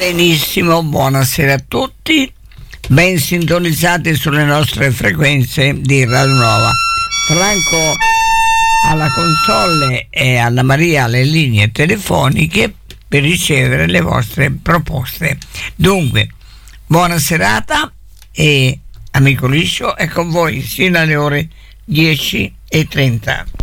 Benissimo, buonasera a tutti, ben sintonizzati sulle nostre frequenze di Radio Nuova. Franco alla console e Anna Maria alle linee telefoniche per ricevere le vostre proposte. Dunque, buona serata e Amico Liscio è con voi sino alle ore 10:30.